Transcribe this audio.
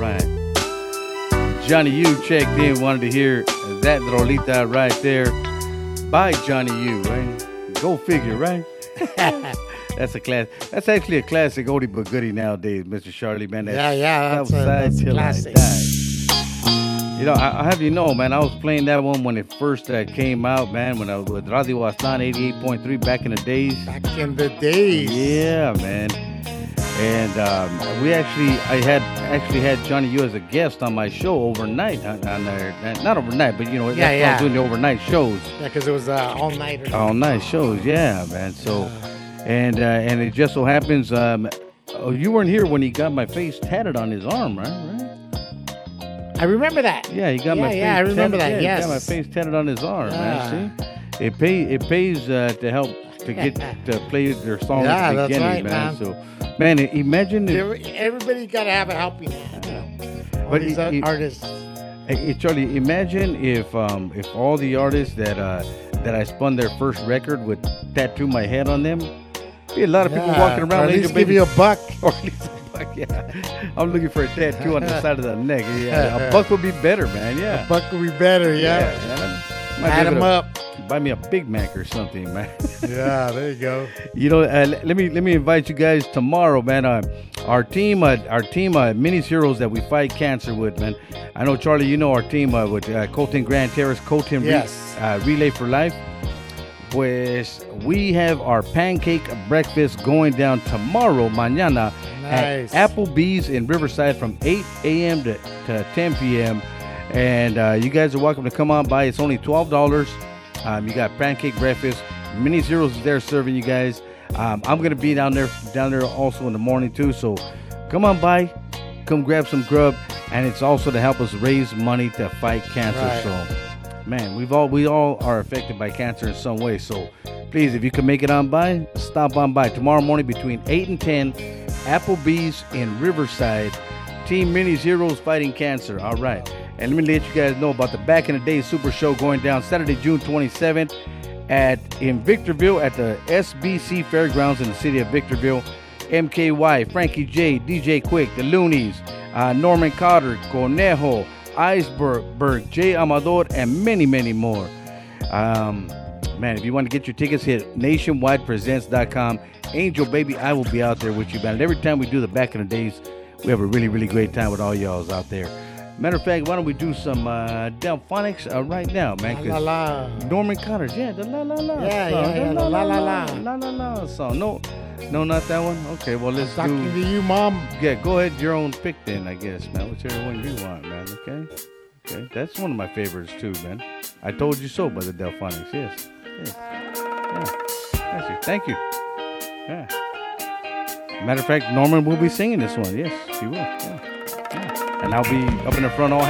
right. Johnny U checked in, wanted to hear that rolita right there by Johnny U, right? Go figure, right? That's a class. That's actually a classic oldie but goodie nowadays, Mr. Charlie, man. That's a classic. You know, I have you know, man, I was playing that one when it first came out, man, when I was with Radio Aztlán 88.3 back in the days. Back in the days. Yeah, man. And I had Johnny U as a guest on my show overnight on there. Not overnight, but, you know, I was doing the overnight shows. Yeah, because it was all-night. All-night shows, yeah, man. So, and it just so happens, you weren't here when he got my face tatted on his arm, right? I remember that. Yeah, he got my face. Yeah, I remember tatted, that. Yeah, yes, he got my face tatted on his arm, man. See, it pays to help to get to play their song at the beginning, that's right, man. So, man, imagine everybody's got to have a helping hand. But these artists. Hey, Charlie, imagine if all the artists that I spun their first record would tattoo my head on them. Be a lot of people walking around. Or at least give you a buck. Or at least a buck. Yeah, I'm looking for a tattoo on the side of the neck. Yeah, a buck would be better, man. Yeah, a buck would be better. Yeah, add them up. Buy me a Big Mac or something, man. Yeah, there you go. You know, let me invite you guys tomorrow, man. Our team, Minis Heroes that we fight cancer with, man. I know, Charlie, you know our team with Colton Grand Terrace, Colton Relay for Life. Pues we have our pancake breakfast going down tomorrow, mañana, at Applebee's in Riverside from 8 a.m. to 10 p.m. And you guys are welcome to come on by. It's only $12. You got pancake breakfast. Mini Zeros is there serving you guys. I'm going to be down there also in the morning too. So come on by, come grab some grub, and it's also to help us raise money to fight cancer. Right. So, man, we all are affected by cancer in some way. So please, if you can make it on by, stop on by tomorrow morning between 8 and 10, Applebee's in Riverside. Team Mini Zeros fighting cancer. All right. And let me let you guys know about the Back in the Day Super Show going down Saturday, June 27th in Victorville at the SBC Fairgrounds in the city of Victorville. MKY, Frankie J, DJ Quick, The Loonies, Norman Carter, Conejo, Iceberg, Jay Amador, and many, many more. Man, if you want to get your tickets, hit nationwidepresents.com. Angel Baby, I will be out there with you, man. And every time we do the Back in the Days, we have a really, really great time with all y'all out there. Matter of fact, why don't we do some Delphonics right now, man? La la la. Norman Connors, the la la la. Yeah, the la la la. La la la song. No, not that one. Okay, well let's do. Talking to you, Mom. Yeah, go ahead, your own pick then, I guess, man. Whichever one you want, man. Okay, that's one of my favorites too, man. I Told You So by the Delphonics. Yes. Thank you. Yeah. Matter of fact, Norman will be singing this one. Yes, he will. Yeah. And I'll be up in the front all